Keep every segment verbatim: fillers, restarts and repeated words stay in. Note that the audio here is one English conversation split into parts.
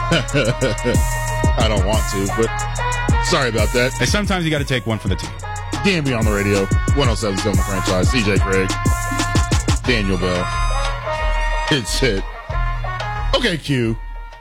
I don't want to, but sorry about that. Hey, sometimes you got to take one for the team. D M B on the radio, one oh seven seven The Franchise, C J Craig, Daniel Bell. It's it. Okay, Q.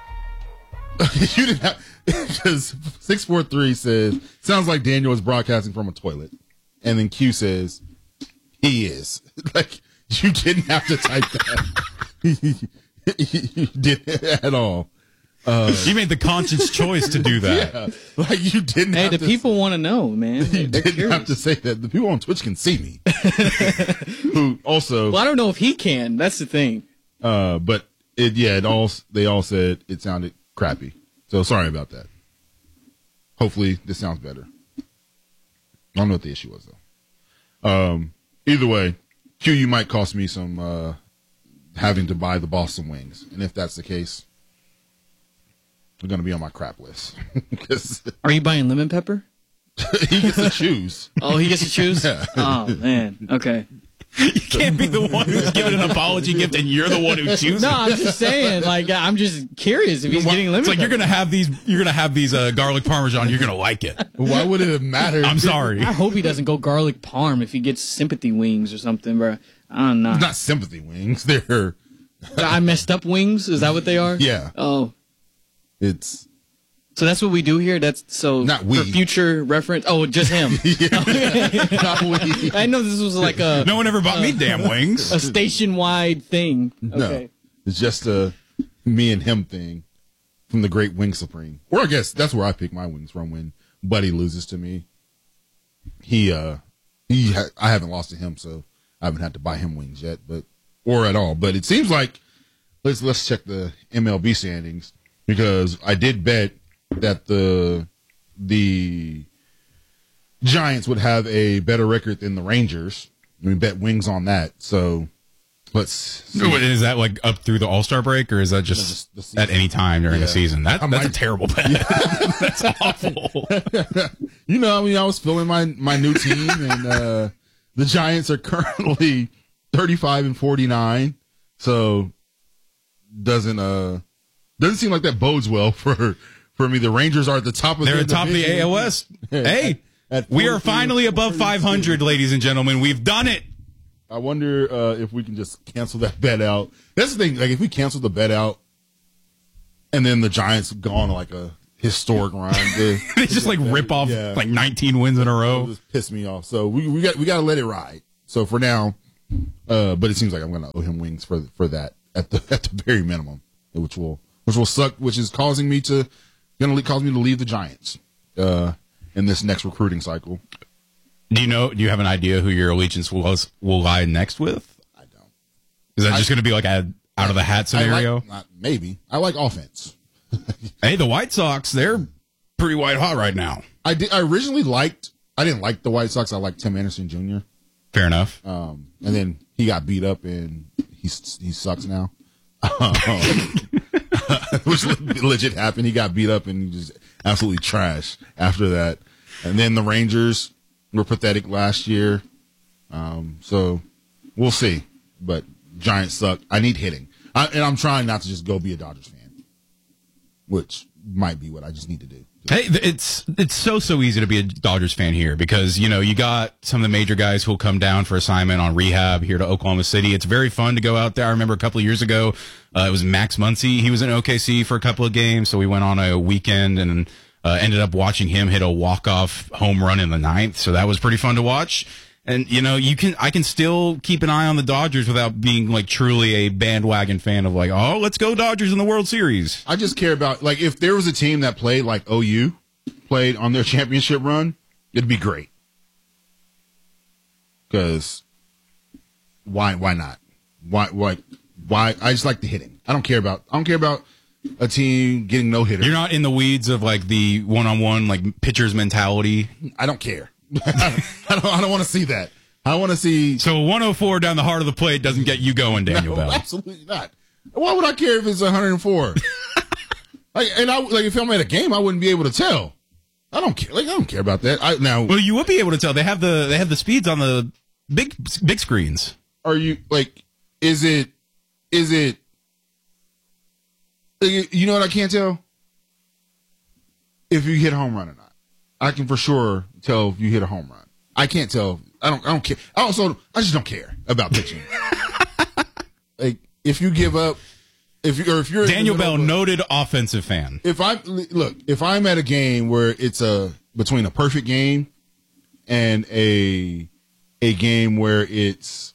You didn't have, because six four three says, sounds like Daniel is broadcasting from a toilet. And then Q says, he is. Like, you didn't have to type that. You didn't at all. Uh, you made the conscious choice to do that. Yeah, like you didn't Hey, have the to, people want to know, man. you They're didn't curious. have to say that. The people on Twitch can see me. Who also, Well, I don't know if he can. That's the thing. uh, but it, yeah, it all, they all said it sounded crappy. So sorry about that. Hopefully this sounds better. I don't know what the issue was though. Um, either way, Q, you might cost me some, uh, having to buy the Boston wings. And if that's the case, they're going to be on my crap list. Are you buying lemon pepper? He gets to choose. Oh, he gets to choose? Yeah. Oh, man. Okay. You can't be the one who's giving an apology gift and you're the one who chooses. No, I'm just saying, like, I'm just curious if he's Why- getting lemon It's like pepper. you're gonna have these. You're gonna have these uh, garlic parmesan. You're gonna like it. Why would it have mattered? I'm sorry. I hope he doesn't go garlic parm if he gets sympathy wings or something, bro. I don't know. Not sympathy wings. They're, I messed up wings? Is that what they are? yeah, Oh, it's so that's what we do here? That's so Not we. for future reference? Oh, just him. not we. I know this was like a, No one ever bought me damn wings. a station-wide thing. No, Okay. it's just a me and him thing from the Great Wing Supreme. Or I guess that's where I pick my wings from when Buddy loses to me. He, uh, he, ha- I haven't lost to him, so I haven't had to buy him wings yet, but or at all. But it seems like let's let's check the M L B standings because I did bet that the the Giants would have a better record than the Rangers. We bet wings on that, so. Let's see. What, is that like up through the All Star break, or is that just, just the season. at any time during Yeah. the season? That, I that's might- a terrible bet. That's awful. You know, I mean, I was filling my, my new team, and uh, the Giants are currently thirty-five and forty-nine. So doesn't uh doesn't seem like that bodes well for for me. The Rangers are at the top of They're their at the top of the division. A L S. Hey, At we are forty-three finally and above five hundred, ladies and gentlemen. We've done it. I wonder uh, if we can just cancel that bet out. That's the thing. Like, if we cancel the bet out, and then the Giants go on like a historic run, they, They just like rip off Yeah. like nineteen wins in a It'll row. just piss me off. So we we got we got to let it ride. So for now, uh, but it seems like I'm gonna owe him wings for for that at the at the very minimum, which will which will suck, which is causing me to gonna le- cause me to leave the Giants uh, in this next recruiting cycle. Do you know? Do you have an idea who your allegiance will will lie next with? I don't. Is that I- just going to be like a out of the hat I scenario? like, not, maybe I like offense. Hey, the White Sox, they're pretty white hot right now. I did. I originally liked. I didn't like the White Sox. I liked Tim Anderson Junior Fair enough. Um, and then he got beat up and he's he sucks now. Um, which legit happened. He got beat up and he just absolutely trash after that. And then the Rangers were pathetic last year. Um, so we'll see. But Giants suck. I need hitting. I, and I'm trying not to just go be a Dodgers fan, which might be what I just need to do. Hey, th- it's it's so so easy to be a Dodgers fan here because you know you got some of the major guys who'll come down for assignment on rehab here to Oklahoma City. It's very fun to go out there. I remember a couple of years ago, uh, it was Max Muncy. He was in O K C for a couple of games, so we went on a weekend and uh, ended up watching him hit a walk off home run in the ninth. So that was pretty fun to watch. And you know, you can I can still keep an eye on the Dodgers without being like truly a bandwagon fan of like, oh, let's go Dodgers in the World Series. I just care about, like, if there was a team that played like O U played on their championship run, it'd be great. Because why? Why not? Why? Why? Why? I just like the hitting. I don't care about. I don't care about a team getting no hitter. You're not in the weeds of like the one on one like pitcher's mentality. I don't care. I don't. I don't want to see that. I want to see. So one oh four down the heart of the plate doesn't get you going, Daniel No, Bell. absolutely not. Why would I care if it's one oh four? like, and I like if I'm at a game, I wouldn't be able to tell. I don't care. Like, I don't care about that. I now. Well, you would be able to tell. They have the they have the speeds on the big big screens. Are you like? Is it? Is it? You know what I can't tell? if you hit a home run or not. I can for sure tell if you hit a home run. I can't tell. I don't. I don't care. I also. I just don't care about pitching. Like if you give up, if you or if you're Daniel Bell, of, noted offensive fan. If I look, if I'm at a game where it's a between a perfect game and a a game where it's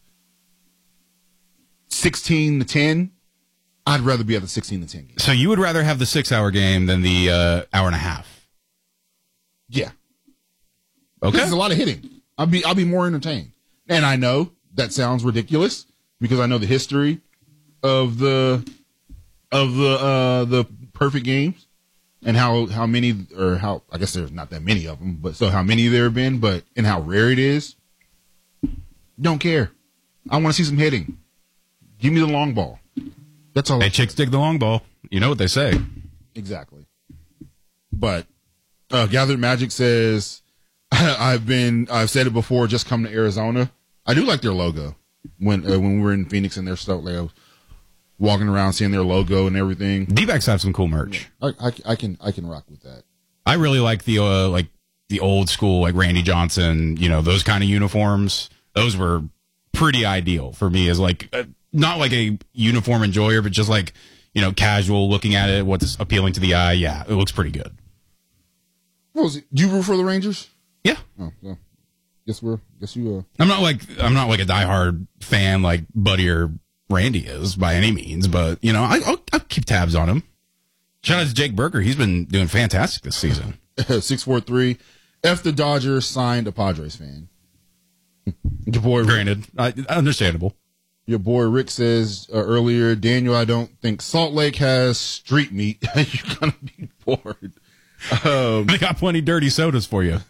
sixteen to ten, I'd rather be at the sixteen to ten game. So you would rather have the six-hour game than the uh, hour and a half? Yeah. Okay. There's a lot of hitting. I'll be I'll be more entertained. And I know that sounds ridiculous because I know the history of the of the uh, the perfect games and how how many or how I guess there's not that many of them, but so how many there have been, but and how rare it is. Don't care. I want to see some hitting. Give me the long ball. That's all. Hey, chicks dig the long ball. You know what they say. Exactly. But uh, Gathered Magic says, I've been, I've said it before, just come to Arizona. I do like their logo. When uh, when we were in Phoenix and their stuff, like, I was walking around seeing their logo and everything. D-backs have some cool merch. I, I, I can I can rock with that. I really like the uh, like the old school, like Randy Johnson, you know, those kind of uniforms. Those were pretty ideal for me as like a, not like a uniform enjoyer, but just like, you know, casual looking at it, what's appealing to the eye. Yeah, it looks pretty good. What was it? Do you root for the Rangers? Yeah. Oh, well, guess we're guess you. Uh... I'm not like I'm not like a diehard fan like Buddy or Randy is by any means, but you know, I, I'll, I'll keep tabs on him. Shout out to Jake Burger; he's been doing fantastic this season. Six four three. F the Dodgers signed a Padres fan. Your boy, granted, I, understandable. Your boy Rick says uh, earlier, Daniel, I don't think Salt Lake has street meat. You're gonna be bored. Um, they got plenty dirty sodas for you.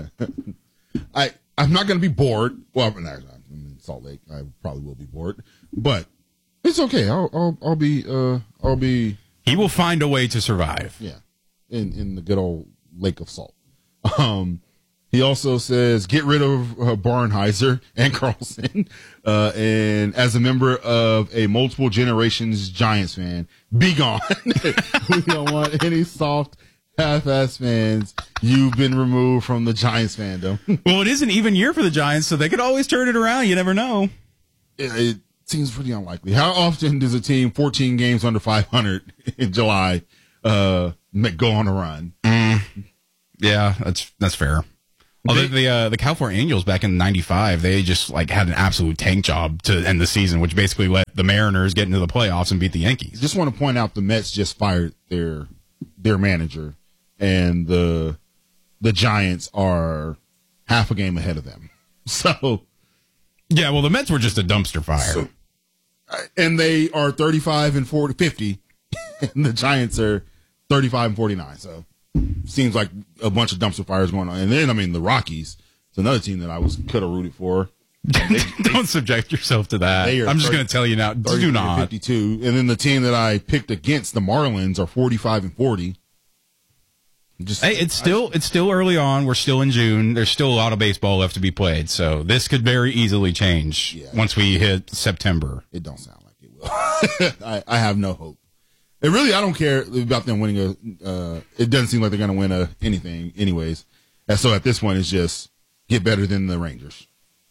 I I'm not gonna be bored. Well, I'm not, I'm in Salt Lake. I probably will be bored, but it's okay. I'll I'll, I'll be uh I'll be. He will find a way to survive. Yeah, in in the good old Lake of Salt. Um. He also says, get rid of uh, Barnheiser and Carlson. Uh, and as a member of a multiple generations Giants fan, be gone. We don't want any soft, half-ass fans. You've been removed from the Giants fandom. Well, it is an even year for the Giants, so they could always turn it around. You never know. It, it seems pretty unlikely. How often does a team fourteen games under five hundred in July uh, go on a run? Mm, yeah, that's that's fair. Although the uh, the California Angels back in ninety-five, they just like had an absolute tank job to end the season, which basically let the Mariners get into the playoffs and beat the Yankees. Just want to point out the Mets just fired their their manager, and the the Giants are half a game ahead of them. So, yeah, well, the Mets were just a dumpster fire, so, and they are thirty-five and forty, fifty, and the Giants are thirty-five and forty-nine. So. Seems like a bunch of dumpster fires going on. And then, I mean, the Rockies. It's another team that I was could have rooted for. They, Don't subject yourself to that. I'm just going to tell you now. Do not. fifty-two. And then the team that I picked against, the Marlins, are forty-five and forty. Just, hey, it's still I, it's still early on. We're still in June. There's still a lot of baseball left to be played. So this could very easily change yeah, once we hit September. It don't sound like it will. I, I have no hope. It really, I don't care about them winning a. Uh, it doesn't seem like they're going to win a anything, anyways. And so at this point, it's just get better than the Rangers,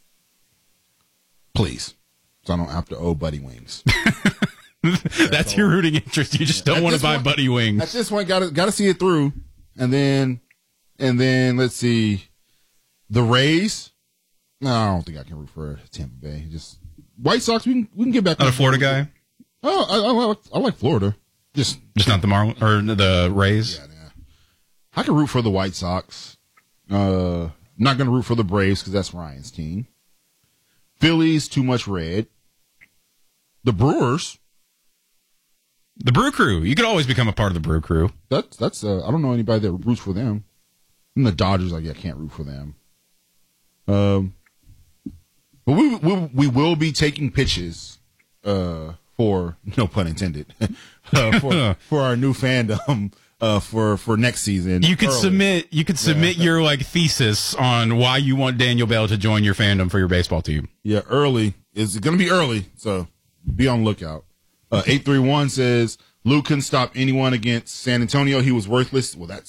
please, so I don't have to owe Buddy Wings. That's, That's your rooting interest. You just don't want to buy point, Buddy Wings. At this point, got to got to see it through, and then, and then let's see, the Rays. No, I don't think I can root for Tampa Bay. Just White Sox. We can we can get back. Not a Florida guy. Oh, I, I, like, I like Florida. Just, just not the Marlins or the Rays. Yeah, yeah. I can root for the White Sox. Uh, I'm not going to root for the Braves because that's Ryan's team. Phillies, too much red. The Brewers. The Brew Crew. You could always become a part of the Brew Crew. That's that's. Uh, I don't know anybody that roots for them. And the Dodgers, like, I can't root for them. Um, but we we we will be taking pitches. Uh. For no pun intended, uh, for for our new fandom uh, for for next season. You could early. submit you could submit yeah. your like thesis on why you want Daniel Bell to join your fandom for your baseball team. Yeah, early it's going to be early, so be on the lookout. Uh, eight three one says Luke couldn't stop anyone against San Antonio. He was worthless. Well, that's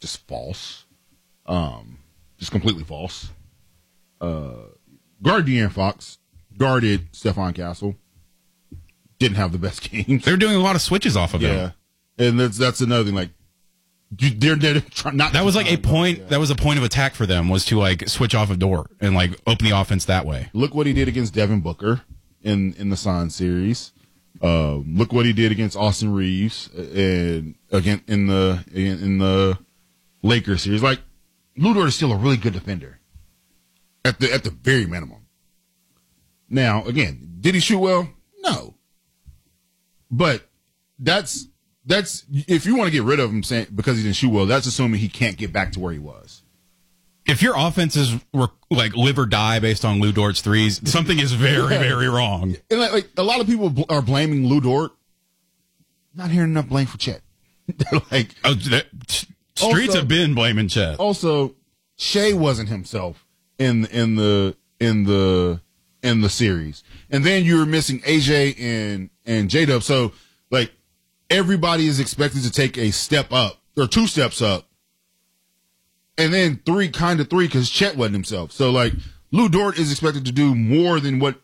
just false. Um, just completely false. Uh, guard De'Aaron Fox, guarded Stephon Castle. Didn't have the best games. They were doing a lot of switches off of Yeah, him. and that's that's another thing. Like, you, they're they're trying not. That was like a point. Yeah. That was a point of attack for them, was to like switch off of Dort and like open the offense that way. Look what he did against Devin Booker in in the Suns series. Uh, look what he did against Austin Reeves and again in the in, in the Lakers series. Like, Lu Dort is still a really good defender at the at the very minimum. Now, again, did he shoot well? No. But that's that's if you want to get rid of him saying because he didn't shoot well, that's assuming he can't get back to where he was. If your offenses were like live or die based on Lu Dort's threes, something is very, very wrong. And like, like a lot of people bl- are blaming Lu Dort. Not hearing enough blame for Chet. They're like, Oh, that, streets Also- have been blaming Chet. also, Shea wasn't himself in in the in the in the series, and then you were missing A J and and J Dub. So like everybody is expected to take a step up or two steps up, and then three kind of three because Chet wasn't himself. So like Lu Dort is expected to do more than what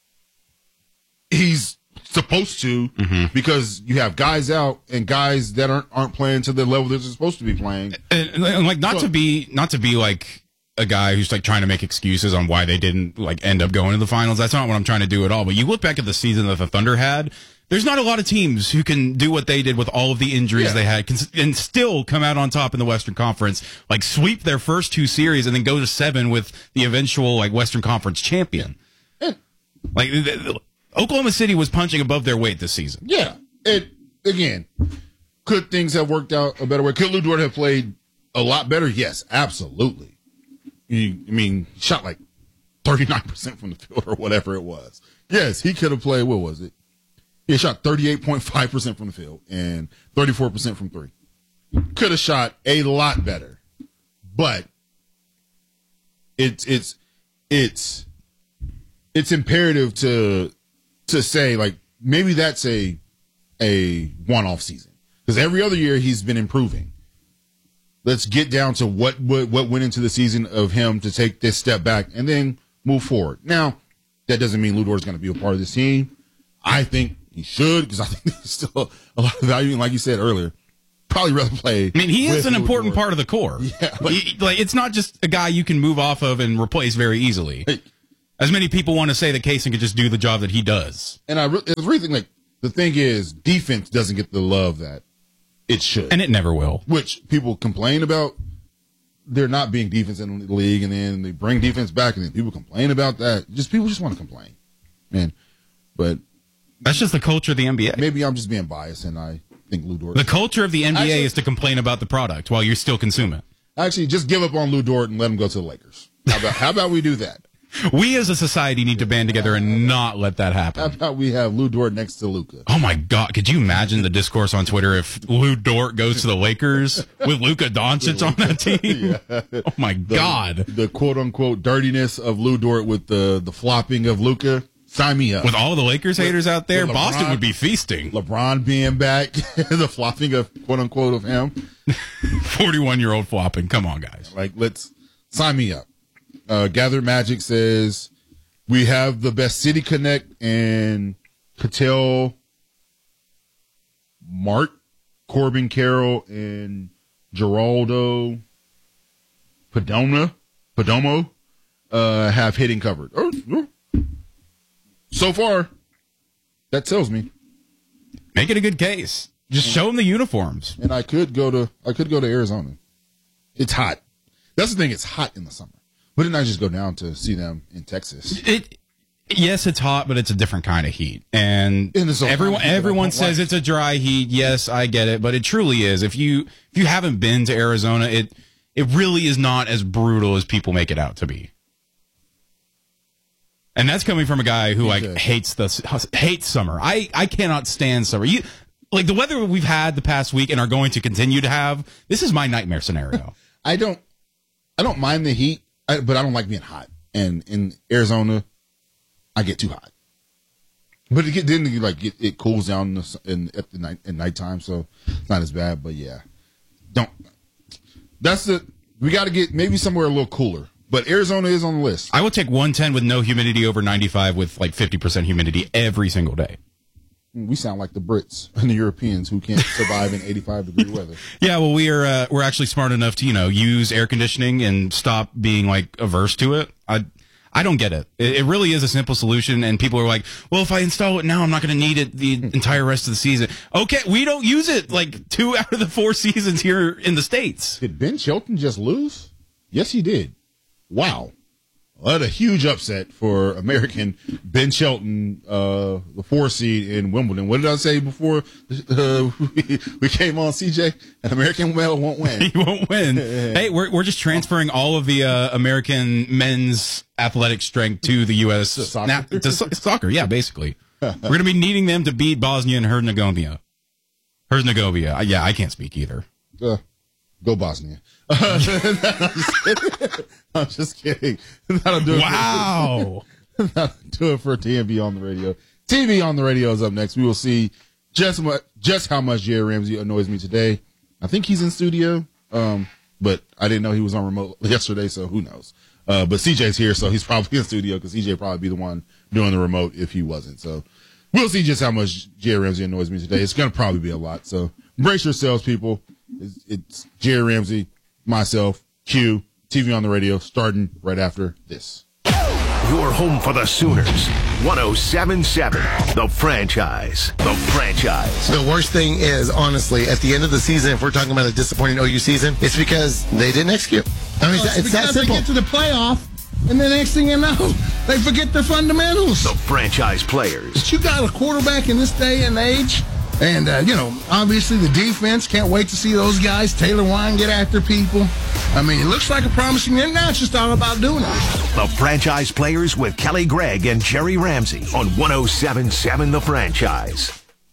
he's supposed to because you have guys out and guys that aren't aren't playing to the level they're supposed to be playing. And, and, like not So- to be not to be like a guy who's like trying to make excuses on why they didn't like end up going to the finals. That's not what I'm trying to do at all. But you look back at the season that the Thunder had. There's not a lot of teams who can do what they did with all of the injuries Yeah. they had can, and still come out on top in the Western Conference, like sweep their first two series and then go to seven with the eventual like Western Conference champion. Like th- th- Oklahoma City was punching above their weight this season. Yeah. It again, could things have worked out a better way? Could Lu Dort have played a lot better? Yes, absolutely. You, I mean, shot like thirty-nine percent from the field or whatever it was. Yes, he could have played, what was it? He shot thirty-eight point five percent from the field and thirty-four percent from three. Could have shot a lot better. But it's it's it's it's imperative to to say like maybe that's a a one-off season because every other year he's been improving. Let's get down to what, what what went into the season of him to take this step back and then move forward. Now, that doesn't mean Lu Dort is going to be a part of this team. I think he should because I think there's still a lot of value. And like you said earlier, probably rather play. I mean, he is with an Lu important Dort. part of the core. Yeah, like- He- like it's not just a guy you can move off of and replace very easily. Hey, As many people want to say that Kaysen could just do the job that he does. and I re- I really think like the thing is defense doesn't get the love that it should. And it never will. Which people complain about there not being defense in the league, and then they bring defense back, and then people complain about that. Just people just want to complain, man. But That's just the culture of the N B A. maybe I'm just being biased, and I think Lu Dort. The culture of the N B A Actually- is to complain about the product while you're still consuming. Actually, just give up on Lu Dort and let him go to the Lakers. How about how about we do that? We as a society need to band together and not let that How happen. about we have Lu Dort next to Luka? Oh my God. Could you imagine the discourse on Twitter if Lou Dort goes to the Lakers with Luka Doncic on that team? Oh my God. The quote unquote dirtiness of Lu Dort with the the flopping of Luka. Sign me up. With all the Lakers haters out there, with Boston LeBron- would be feasting. LeBron being back, the flopping of quote unquote of him. forty-one year old flopping. Come on, guys. Like, let's sign me up. Uh, Gather Magic says we have the best City Connect and Cattell, Mark, Corbin Carroll, and Geraldo Padona, Padomo uh, have hitting covered. Oh, oh. So far, that tells me. Make it a good case. Just show them the uniforms. And I could go to I could go to Arizona. It's hot. That's the thing. It's hot in the summer. But didn't I just go down to see them in Texas? It, yes, it's hot, but it's a different kind of heat. And And it's a everyone, kind of heat that I everyone don't says like. it's a dry heat. Yes, I get it, but it truly is. If you, if you haven't been to Arizona, it, it really is not as brutal as people make it out to be. And that's coming from a guy who like Okay. hates the hates summer. I, I cannot stand summer. You, like the weather we've had the past week and are going to continue to have. This is my nightmare scenario. I don't I don't mind the heat, I, but I don't like being hot. And in Arizona, I get too hot. But it get, then you like it, it cools down in, the, s- in at the night at nighttime, so it's not as bad. But yeah, don't That's the, we got to get maybe somewhere a little cooler. But Arizona is on the list. I would take one ten with no humidity over ninety-five with like fifty percent humidity every single day. We sound like the Brits and the Europeans who can't survive in eighty-five degree weather. Yeah, well, we are uh, we're actually smart enough to, you know, use air conditioning and stop being like averse to it. I I don't get it. It, it really is a simple solution, and people are like, well, if I install it now, I'm not going to need it the entire rest of the season. Okay, we don't use it like two out of the four seasons here in the States. Did Ben Shelton just lose? Yes, he did. Wow. What a huge upset for American Ben Shelton, uh, the four seed in Wimbledon. What did I say before uh, we, we came on, C J? An American male won't win. He won't win. Hey, we're we're just transferring all of the uh, American men's athletic strength to the U S To soccer. Na- to so- soccer, yeah, basically. We're going to be needing them to beat Bosnia and Herzegovina. Herzegovina. Uh, Yeah, I can't speak either. Uh, go Bosnia. I'm just kidding. I'm just kidding. That'll do it. Wow. For, that'll do it for T M B on the radio. T V on the radio is up next. We will see just what, just how much Jerry Ramsey annoys me today. I think he's in studio, um, but I didn't know he was on remote yesterday, so who knows? Uh, but C J's here, so he's probably in studio because C J would probably be the one doing the remote if he wasn't. So we'll see just how much Jerry Ramsey annoys me today. It's going to probably be a lot. So brace yourselves, people. It's, it's Jerry Ramsey, myself, Q, T V on the radio, starting right after this. Your home for the Sooners. one oh seven point seven, The Franchise. The Franchise. The worst thing is, honestly, at the end of the season, if we're talking about a disappointing O U season, it's because they didn't execute. I mean, Well, it's, it's that because simple. they get to the playoff, and the next thing you know, they forget their fundamentals. The Franchise players. But you got a quarterback in this day and age, and, uh, you know, obviously the defense, can't wait to see those guys. Taylor Wine get after people. I mean, it looks like a promising thing. Now it's just all about doing it. The Franchise players with Kelly Gregg and Jerry Ramsey on one oh seven point seven The Franchise.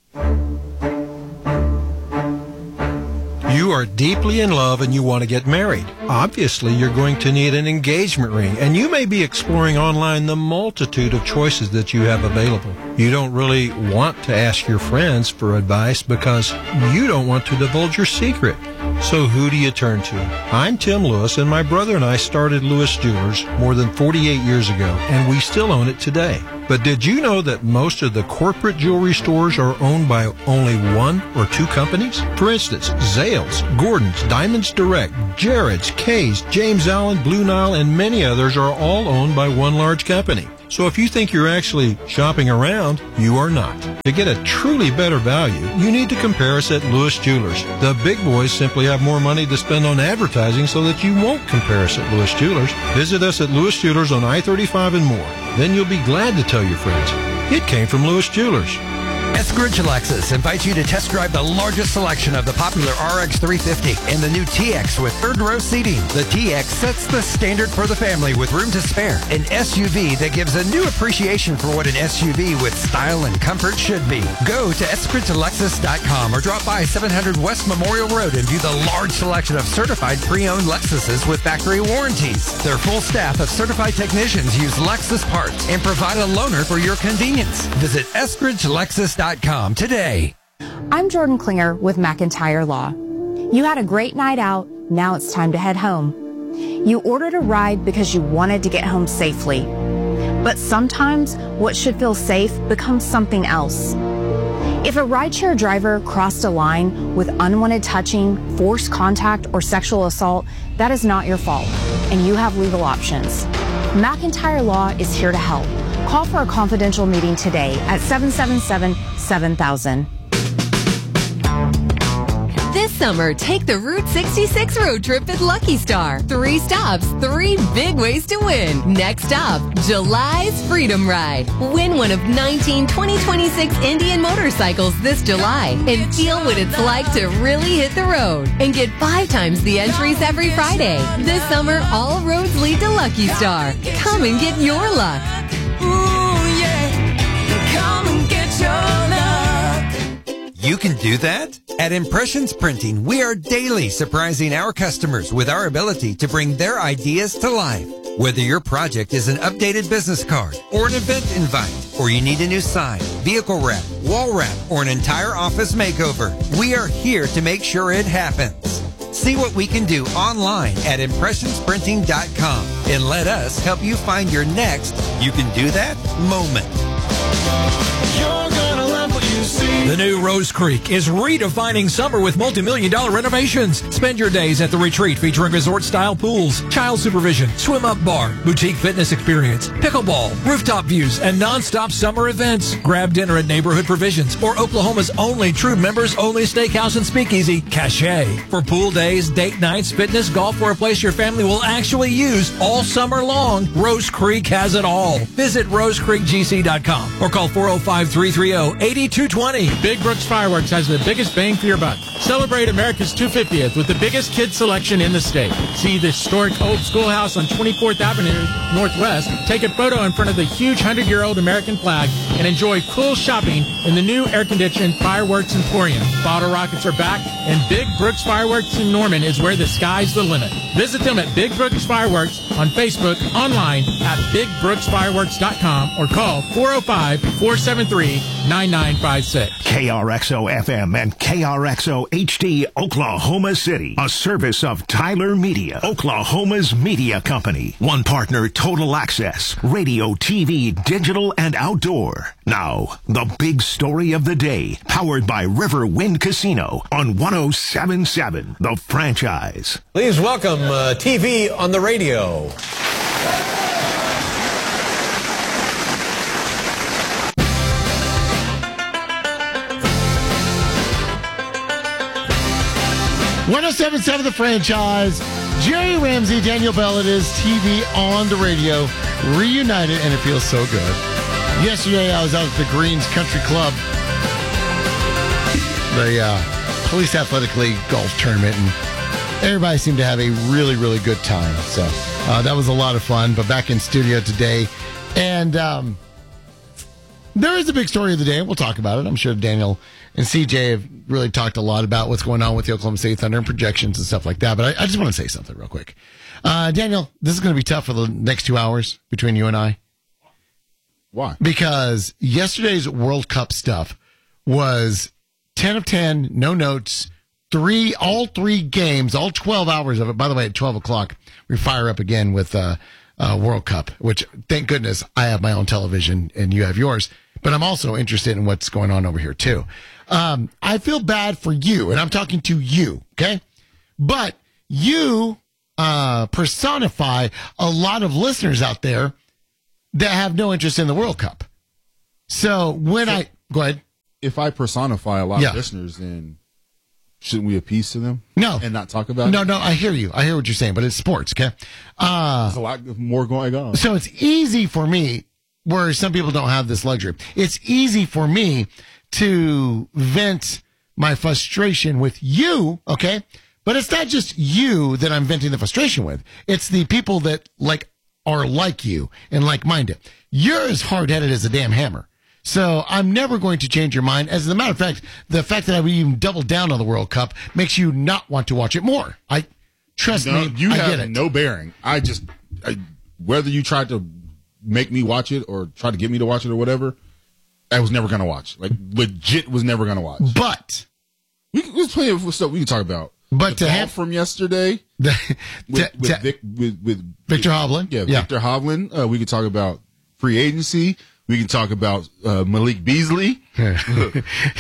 You are deeply in love and you want to get married. Obviously, you're going to need an engagement ring, and you may be exploring online the multitude of choices that you have available. You don't really want to ask your friends for advice because you don't want to divulge your secret. So who do you turn to? I'm Tim Lewis, and my brother and I started Lewis Jewelers more than forty-eight years ago, and we still own it today. But did you know that most of the corporate jewelry stores are owned by only one or two companies? For instance, Zales, Gordon's, Diamonds Direct, Jared's, Kay's, James Allen, Blue Nile, and many others are all owned by one large company. So if you think you're actually shopping around, you are not. To get a truly better value, you need to compare us at Lewis Jewelers. The big boys simply have more money to spend on advertising so that you won't compare us at Lewis Jewelers. Visit us at Lewis Jewelers on I thirty-five and more. Then you'll be glad to tell your friends. It came from Lewis Jewelers. Eskridge Lexus invites you to test drive the largest selection of the popular R X three fifty and the new T X with third row seating. The T X sets the standard for the family with room to spare. An S U V that gives a new appreciation for what an S U V with style and comfort should be. Go to eskridge lexus dot com or drop by seven hundred West Memorial Road and view the large selection of certified pre-owned Lexuses with factory warranties. Their full staff of certified technicians use Lexus parts and provide a loaner for your convenience. Visit eskridge lexus dot com today. I'm Jordan Klinger with McIntyre Law. You had a great night out. Now it's time to head home. You ordered a ride because you wanted to get home safely. But sometimes what should feel safe becomes something else. If a rideshare driver crossed a line with unwanted touching, forced contact, or sexual assault, that is not your fault, and you have legal options. McIntyre Law is here to help. Call for a confidential meeting today at seven seven seven, seven thousand. This summer, take the Route sixty-six road trip at Lucky Star. Three stops, three big ways to win. Next up, July's Freedom Ride. Win one of nineteen twenty twenty-six Indian motorcycles this July and feel what it's like to really hit the road. And get five times the entries every Friday. This summer, all roads lead to Lucky Star. Come and get your luck. Ooh, yeah. Come and get your luck. You can do that? At Impressions Printing, we are daily surprising our customers with our ability to bring their ideas to life. Whether your project is an updated business card or an event invite, or you need a new sign, vehicle wrap, wall wrap, or an entire office makeover, we are here to make sure it happens. See what we can do online at impressions printing dot com and let us help you find your next you can do that moment. You're gonna love what you see. The new Rose Creek is redefining summer with multi-million dollar renovations. Spend your days at the retreat featuring resort-style pools, child supervision, swim-up bar, boutique fitness experience, pickleball, rooftop views, and non-stop summer events. Grab dinner at Neighborhood Provisions or Oklahoma's only true members-only steakhouse and speakeasy, Cache. For pool days, date nights, fitness, golf, or a place your family will actually use all summer long, Rose Creek has it all. Visit rose creek g c dot com or call four oh five, three three oh, eight two two oh. Big Brooks Fireworks has the biggest bang for your buck. Celebrate America's two hundred fiftieth with the biggest kids selection in the state. See the historic old schoolhouse on twenty-fourth Avenue Northwest. Take a photo in front of the huge hundred-year-old American flag and enjoy cool shopping in the new air-conditioned Fireworks Emporium. Bottle rockets are back, and Big Brooks Fireworks in Norman is where the sky's the limit. Visit them at Big Brooks Fireworks on Facebook, online at big brooks fireworks dot com, or call four oh five, four seven three, nine nine five six. K R X O F M and K R X O H D, Oklahoma City. A service of Tyler Media, Oklahoma's media company. One partner, Total Access, radio, T V, digital, and outdoor. Now, the big story of the day, powered by River Wind Casino on one oh seven point seven, The Franchise. Please welcome uh, T V on the radio. one oh seven point seven The Franchise. Jerry Ramsey, Daniel Bell, it is T V on the radio. Reunited, and it feels so good. Yesterday, I was out at the Greens Country Club, the uh, Police Athletic League golf tournament, and everybody seemed to have a really, really good time. So uh, that was a lot of fun. But back in studio today, and um, there is a big story of the day, and we'll talk about it. I'm sure Daniel and C J have really talked a lot about what's going on with the Oklahoma City Thunder and projections and stuff like that. But I, I just want to say something real quick. Uh, Daniel, this is going to be tough for the next two hours between you and I. Why? Because yesterday's World Cup stuff was ten of ten, no notes, three, all three games, all twelve hours of it. By the way, at twelve o'clock, we fire up again with uh, uh, World Cup, which, thank goodness, I have my own television and you have yours. But I'm also interested in what's going on over here, too. Um, I feel bad for you, and I'm talking to you, okay? But you uh, personify a lot of listeners out there that have no interest in the World Cup. So when so, I go ahead, if I personify a lot yeah. of listeners, then shouldn't we appease to them? No, and not talk about no, it? No, no. I hear you. I hear what you're saying, but it's sports, okay? Uh, There's a lot more going on. So it's easy for me, where some people don't have this luxury. It's easy for me to vent my frustration with you, okay? But it's not just you that I'm venting the frustration with. It's the people that like are like you and like-minded. You're as hard-headed as a damn hammer. So I'm never going to change your mind. As a matter of fact, the fact that I would even double down on the World Cup makes you not want to watch it more. I trust no, me. You I have get it. no bearing. I just I, whether you tried to make me watch it or try to get me to watch it or whatever, I was never going to watch. Like legit, was never going to watch. But we there's plenty of stuff we can talk about. But the to have from yesterday the, with, to, with, to, Vic, with, with Victor Hovland, yeah, yeah. Victor Hovland. Uh, we could talk about free agency. We can talk about uh, Malik Beasley. we, we,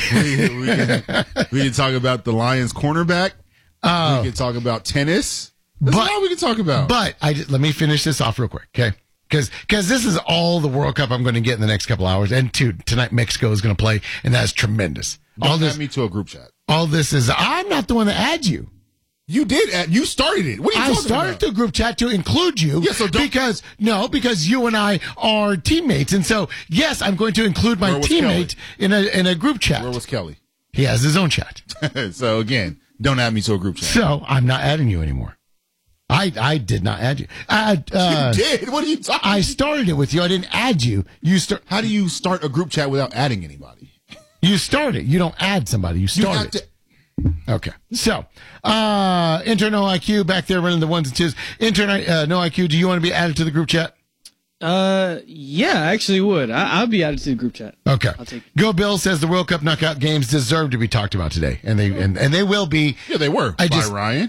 can, we can talk about the Lions cornerback. Uh, we can talk about tennis. That's but all we can talk about. But I just, let me finish this off real quick, okay? Because because this is all the World Cup I'm going to get in the next couple hours. And two, tonight Mexico is going to play, and that's tremendous. Don't all this, add me to a group chat. All this is, I'm not the one that adds you. You did. Add, you started it. What are you I talking started about? the group chat to include you. Yeah, so don't, because, no, because you and I are teammates. And so, yes, I'm going to include my teammate in a in a group chat. Where was Kelly? He has his own chat. So, again, don't add me to a group chat. So, I'm not adding you anymore. I I did not add you. I, uh, you did? What are you talking about? I started it with you. I didn't add you. You start. How do you start a group chat without adding anybody? You start it. You don't add somebody. You start you it. To- Okay. So, uh, intern No I Q back there running the ones and twos. Intern uh, No I Q, do you want to be added to the group chat? Uh, yeah, I actually would. I, I'll be added to the group chat. Okay. I'll take Go Bill says the World Cup knockout games deserve to be talked about today, and they and, and they will be. Yeah, they were. I by just Ryan.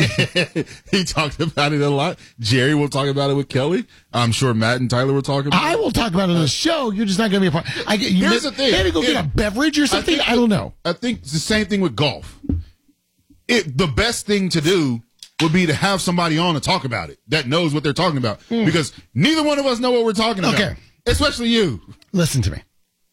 He talked about it a lot. Jerry will talk about it with Kelly. I'm sure Matt and Tyler will talk about I it. will talk about it on the show. You're just not going to be a part. I get you. Here's may- the thing. Maybe go It- get a beverage or something. I, think- don't know. I think it's the same thing with golf. It the best thing to do would be to have somebody on to talk about it that knows what they're talking about, because neither one of us know what we're talking about. Okay. Especially you. Listen to me.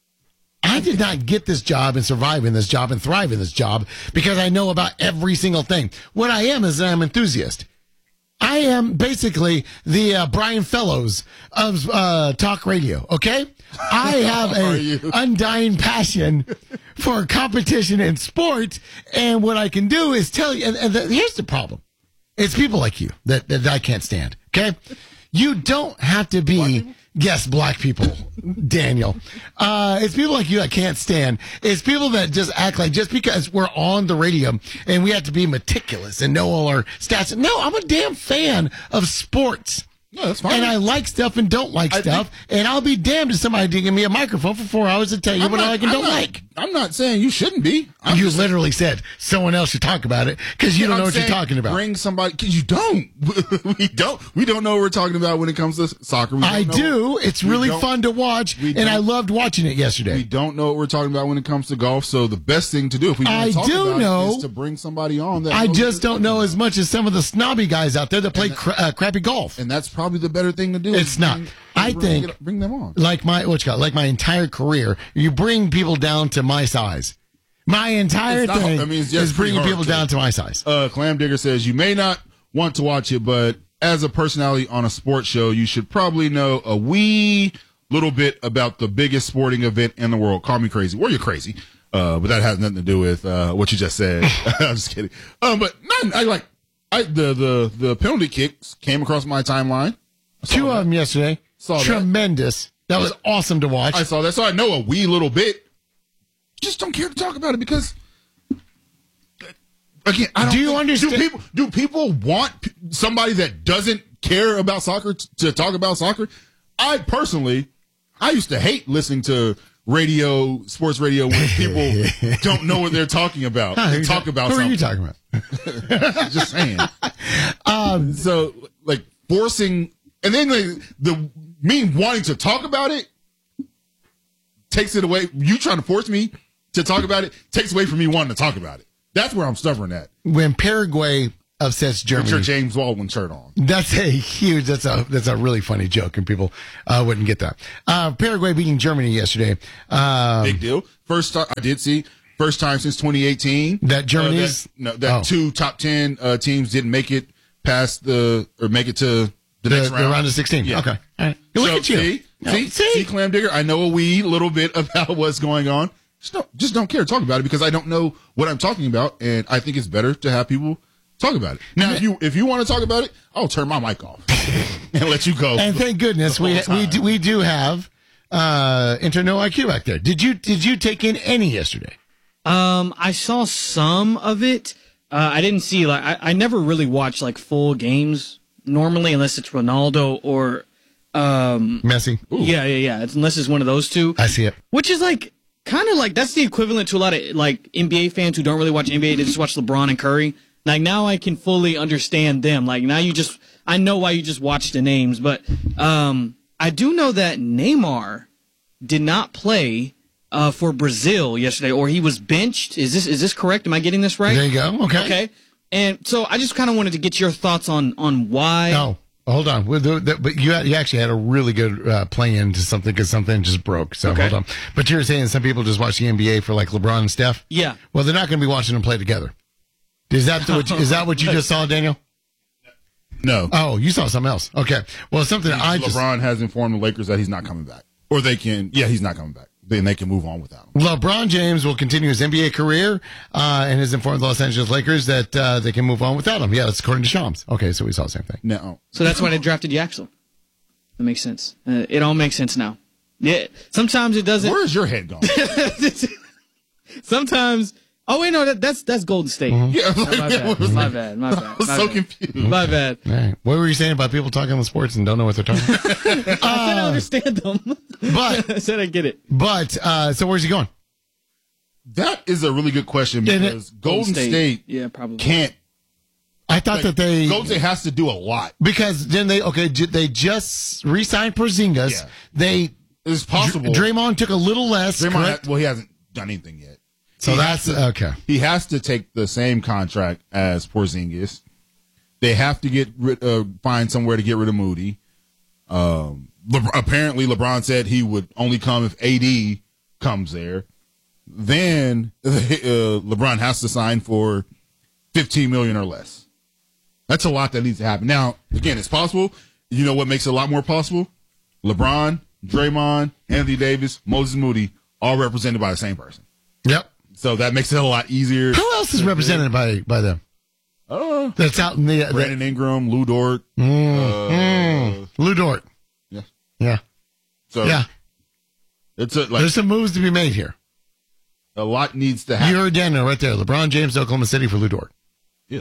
I did not get this job and survive in this job and thrive in this job because I know about every single thing. What I am is I'm an enthusiast. I am basically the uh, Brian Fellows of uh, talk radio, okay? I have Are a you? undying passion for competition in sport, and what I can do is tell you, and, and the, here's the problem. It's people like you that, that I can't stand, okay? You don't have to be, yes, black people, Daniel. Uh, it's people like you I can't stand. It's people that just act like just because we're on the radio and we have to be meticulous and know all our stats. No, I'm a damn fan of sports. No, that's fine. And I like stuff and don't like I stuff. And I'll be damned if somebody did give me a microphone for four hours to tell you I'm what not- I like and I'm don't not- like. I'm not saying you shouldn't be. I'm You just- literally said someone else should talk about it because you don't I'm know what you're saying talking about. Bring somebody, because you don't. we don't. We don't know what we're talking about when it comes to soccer. We don't I know- do. It's we really don't- fun to watch, we and I don't- loved watching it We yesterday. don't know what we're talking about when it comes to golf. So the best thing to do, if we want I to talk do about know- it, is to bring somebody on. That I knows just what don't know as much as some of the snobby guys out there that play cra- uh, crappy golf. And that's probably the better thing to do. It's is not. bring- I bring- think- get- bring them on. Like my what you got? Like my entire career, you bring people down to my size. My entire It's not- thing I mean, it's just is bringing pretty people hard to- down to my size. Uh, Clam Digger says you may not want to watch it, but as a personality on a sports show, you should probably know a wee little bit about the biggest sporting event in the world. Call me crazy, or you're crazy, uh, but that has nothing to do with uh, what you just said. I'm just kidding. Um, but not, I like I the the the penalty kicks came across my timeline. I saw Two that. of them yesterday. Saw that. Tremendous. That was awesome to watch. I saw that, so I know a wee little bit. Just don't care to talk about it because, again, I don't. Do you think- understand- Do people do people want p- somebody that doesn't care about soccer t- to talk about soccer? I personally, I used to hate listening to radio, sports radio, when people don't know what they're talking about. Huh, They who talk you- about who something. are you talking about? Just saying. um, so like forcing, and then like, the me wanting to talk about it takes it away. You trying to force me to talk about it takes away from me wanting to talk about it. That's where I'm stubborn at. When Paraguay upsets Put your Germany, James Baldwin shirt on. that's a huge. That's a that's a really funny joke, and people uh, wouldn't get that. Uh, Paraguay beating Germany yesterday. Um, Big deal. First time I did see. First time since twenty eighteen That Germany's- uh, that, no, that Oh. two top ten uh, teams didn't make it past the or make it to the, the, next the round. round of sixteen. Yeah. Okay. All right. Look So, at you. See, No, see, see, Clam Digger. I know a wee little bit about what's going on. Just don't, just don't care to talk about it because I don't know what I'm talking about, and I think it's better to have people talk about it. Now, if you if you want to talk about it, I'll turn my mic off and let you go. And thank goodness we whole we time. do, we do have uh, Interno I Q back there. Did you did you take in any yesterday? Um, I saw some of it. Uh, I didn't see like I, I never really watch like full games normally unless it's Ronaldo or um Messi. Yeah, yeah, yeah. It's, unless it's one of those two. I see it. Which is like kind of like that's the equivalent to a lot of like N B A fans who don't really watch N B A. They just watch LeBron and Curry. Like now I can fully understand them. Like now you just I know why you just watch the names, but um I do know that Neymar did not play uh for Brazil yesterday, or he was benched. Is this is this correct? Am I getting this right? There you go. Okay. Okay. And so I just kind of wanted to get your thoughts on on why. No, hold on. With the- the- But you had- you actually had a really good uh, play into something because something just broke. So Okay. hold on. But you're saying some people just watch the N B A for like LeBron and Steph. Yeah. Well, they're not going to be watching them play together. Is that the, what you, is that what you just saw, Daniel? No. Oh, you saw something else. Okay. Well, something I just LeBron has informed the Lakers that he's not coming back, or they can. Yeah, he's not coming back. Then they can move on without him. LeBron James will continue his N B A career uh, and has informed the Los Angeles Lakers that uh, they can move on without him. Yeah, that's according to Shams. Okay, so we saw the same thing. No. So that's why they drafted Yaxel. That makes sense. Uh, it all makes sense now. Yeah. Sometimes it doesn't. Where's your head going? Sometimes Oh wait, no, that, that's that's Golden State. Mm-hmm. Yeah, Oh, like, my, yeah, bad, was my like- bad, my bad, I was my so bad. confused. My bad. All right. What were you saying about people talking on sports and don't know what they're talking about? I said I understand them. But I said I get it. But uh, so where's he going? That is a really good question Didn't it- because Golden State, yeah, probably can't. I thought like, that they Golden State has to do a lot. because then they okay j- they just re-signed Porzingis. Yeah. They It's possible. Dr- Draymond took a little less. Draymond, correct? ha- well, he hasn't done anything yet. So He that's has to- okay. He has to take the same contract as Porzingis. They have to get rid, uh, find somewhere to get rid of Moody. Um, Le- apparently, LeBron said he would only come if A D comes there. Then uh, LeBron has to sign for fifteen million or less. That's a lot that needs to happen. Now, again, it's possible. You know what makes it a lot more possible? LeBron, Draymond, Anthony Davis, Moses Moody, all represented by the same person. Yep. So that makes it a lot easier. Who else is represented by by them? Uh, That's out in the uh, Brandon Ingram, Lou Dort. Mm, uh, mm. Lou Dort. Yeah. Yeah. So yeah. it's a, like There's some moves to be made here. a lot needs to happen. You heard Daniel right there. LeBron James, Oklahoma City for Lou Dort. Yeah.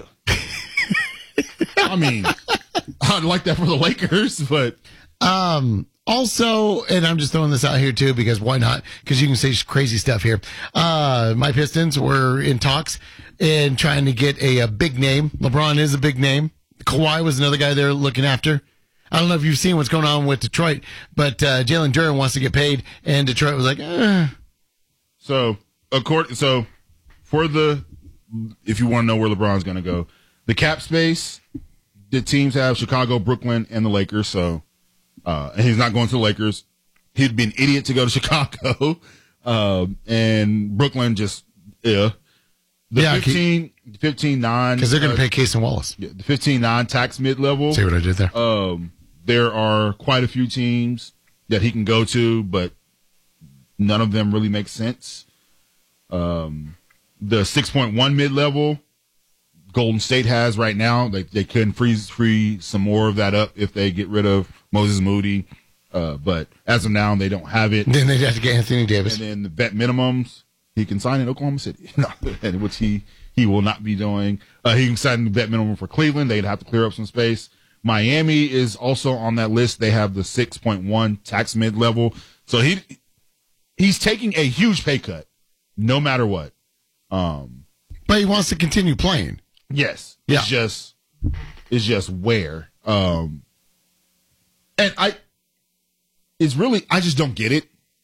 I mean, I'd like that for the Lakers, but Um, also, and I'm just throwing this out here too, because why not? Because you can say crazy stuff here. Uh, my Pistons were in talks and trying to get a, a big name. LeBron is a big name. Kawhi was another guy they're looking after. I don't know if you've seen what's going on with Detroit, but uh, Jalen Duren wants to get paid, and Detroit was like, eh. so according so for the if you want to know where LeBron's going to go, the cap space, the teams have Chicago, Brooklyn, and the Lakers. So. Uh, and he's not going to the Lakers. He'd be an idiot to go to Chicago. Um, and Brooklyn just, yeah. The Yeah, fifteen, fifteen nine. Because they're going uh, to pay Case and Wallace. yeah, the fifteen nine tax mid level. See what I did there? Um, there are quite a few teams that he can go to, but none of them really make sense. Um, the six point one mid level, Golden State has right now. They they couldn't freeze free some more of that up if they get rid of Moses Moody. Uh, but as of now, they don't have it. Then they'd have to get Anthony Davis. And then the vet minimums, he can sign in Oklahoma City, no, and which he, he will not be doing. Uh, he can sign the vet minimum for Cleveland. They'd have to clear up some space. Miami is also on that list. They have the six point one tax mid level. So he he's taking a huge pay cut, no matter what. Um, But he wants to continue playing. Yes. Yeah. It's just it's just where. Um and I it's really I just don't get it.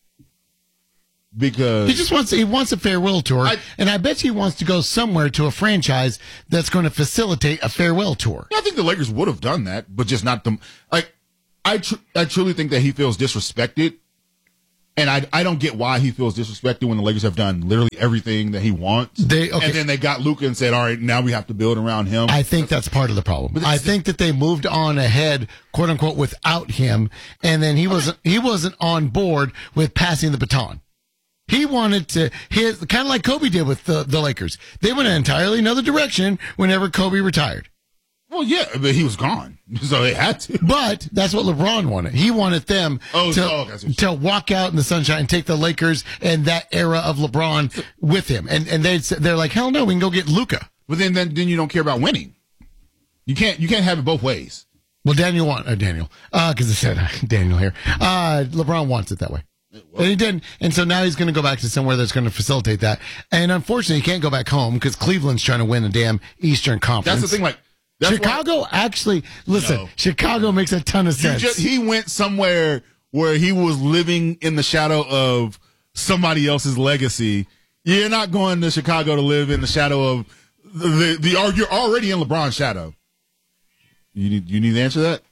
Because He just wants he wants a farewell tour, I- and I bet he wants to go somewhere to a franchise that's going to facilitate a farewell tour. I think the Lakers would have done that, but just not them. Like I tr- I truly think that he feels disrespected. And I I don't get why he feels disrespected when the Lakers have done literally everything that he wants. They- okay. And then they got Luka and said, all right, now we have to build around him. I think that's part of the problem. But I it's- think that they moved on ahead, quote unquote, without him, and then he wasn't he wasn't on board with passing the baton. He wanted to his kind of like Kobe did with the, the Lakers. They went an entirely another direction whenever Kobe retired. Well, yeah, but he was gone, so they had to. But that's what LeBron wanted. He wanted them Oh, to, oh, okay, I see what to walk out in the sunshine and take the Lakers and that era of LeBron with him. And and they they're like, hell no, we can go get Luka. But then, then, then you don't care about winning. You can't, you can't have it both ways. Well, Daniel want uh, Daniel because it said uh, Daniel here. Uh, LeBron wants it that way. And he did. And so now he's going to go back to somewhere that's going to facilitate that. And unfortunately, he can't go back home because Cleveland's trying to win a damn Eastern Conference. That's the thing. Like that's Chicago why, actually, listen, No. Chicago makes a ton of you sense. just, he went somewhere where he was living in the shadow of somebody else's legacy. You're not going to Chicago to live in the shadow of the the. the you're already in LeBron's shadow. You need you need to answer that.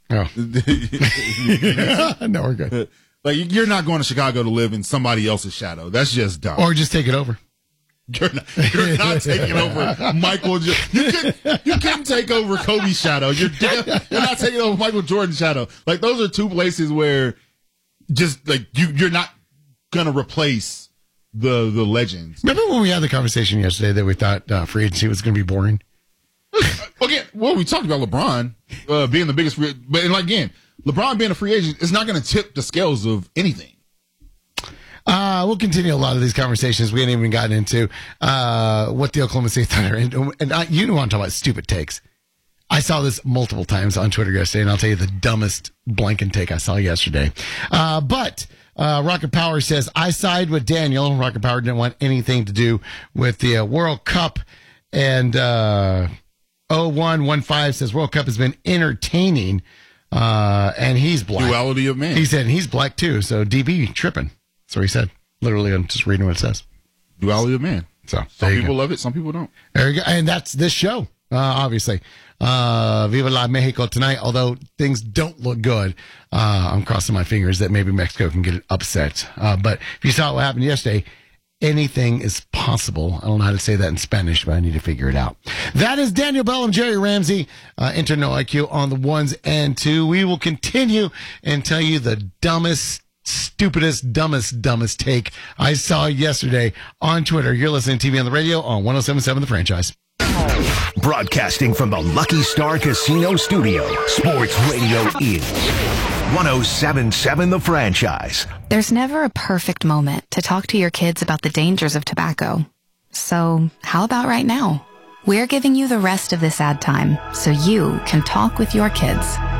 Oh. No, we're good. Like you're not going to Chicago to live in somebody else's shadow. That's just dumb. Or just take it over. You're not, you're not taking over Michael. Jo- You can you can take over Kobe's shadow. You're de- you're not taking over Michael Jordan's shadow. Like those are two places where just like you you're not gonna replace the the legends. Remember when we had the conversation yesterday that we thought uh, free agency was going to be boring? Again, well, we talked about LeBron uh, being the biggest free, but and like again, LeBron being a free agent is not going to tip the scales of anything. Uh, we'll continue a lot of these conversations. We ain't even gotten into uh, what the Oklahoma City Thunder, and, and I, you want to talk about stupid takes. I saw this multiple times on Twitter yesterday, and I'll tell you the dumbest blanking take I saw yesterday. Uh, but uh, Rocket Power says, I side with Daniel. Rocket Power didn't want anything to do with the uh, World Cup. And uh, oh one one five says, World Cup has been entertaining, uh, and he's black. Duality of man. He said he's black, too, so D B tripping. That's what he said. Literally, I'm just reading what it says. Duality of man. So some people go. love it, some people don't. There you go. And that's this show, uh, obviously. Uh, Viva la Mexico tonight, although things don't look good. Uh, I'm crossing my fingers that maybe Mexico can get upset. Uh, but if you saw what happened yesterday, anything is possible. I don't know how to say that in Spanish, but I need to figure it out. That is Daniel Bell and Jerry Ramsey, uh, Interno I Q on the ones and two. We will continue and tell you the dumbest, stupidest, dumbest, dumbest take I saw yesterday on Twitter. You're listening to T V on the Radio on one oh seven point seven The Franchise. Broadcasting from the Lucky Star Casino Studio, Sports Radio is one oh seven point seven The Franchise. There's never a perfect moment to talk to your kids about the dangers of tobacco. So how about right now? We're giving you the rest of this ad time so you can talk with your kids.